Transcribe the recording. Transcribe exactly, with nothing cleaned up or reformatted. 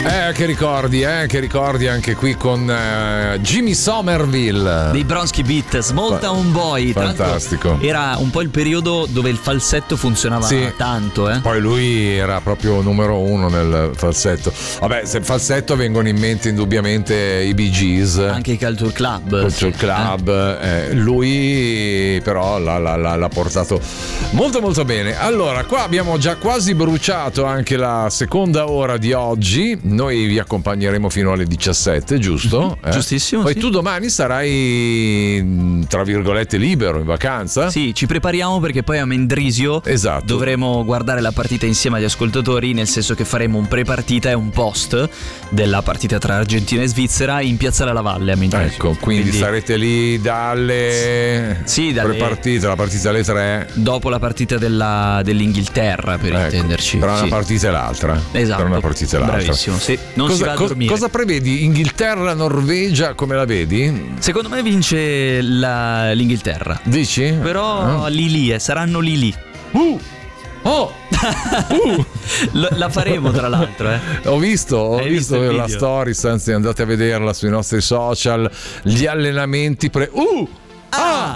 Eh, che ricordi, eh, che ricordi anche qui con uh, Jimmy Somerville dei Bronski Beat, Small Town Boy. Fantastico. Era un po' il periodo dove il falsetto funzionava sì. tanto, eh. Poi lui era proprio numero uno nel falsetto. Vabbè, se il falsetto vengono in mente indubbiamente i Bee Gees, anche i Culture Club. Culture Club, eh. Eh, lui però l'ha, l'ha, l'ha portato molto molto bene. Allora, qua abbiamo già quasi bruciato anche la seconda ora di oggi. Noi vi accompagneremo fino alle diciassette, giusto? Eh? Giustissimo. Poi sì. tu domani sarai, tra virgolette, libero, in vacanza? Sì, ci prepariamo perché poi a Mendrisio esatto. dovremo guardare la partita insieme agli ascoltatori, nel senso che faremo un pre-partita e un post della partita tra Argentina e Svizzera in Piazzale alla Valle a Mendrisio. Ecco, quindi, quindi sarete lì dalle sì, dalle pre-partita, la partita alle tre. Dopo la partita della, dell'Inghilterra, per ecco, intenderci. Tra una sì. partita e l'altra. Esatto. Tra una partita e l'altra. Bravissimo. Sì, non cosa, si va a cosa, dormire. cosa prevedi? Inghilterra, Norvegia, come la vedi? Secondo me vince la, l'Inghilterra. Dici? Però ah. lì lì, eh, saranno lì lì. Uh! Oh! uh. La faremo tra l'altro, eh. Ho visto, ho Hai visto, visto la story, anzi andate a vederla sui nostri social. Gli allenamenti pre. Uh! Ah!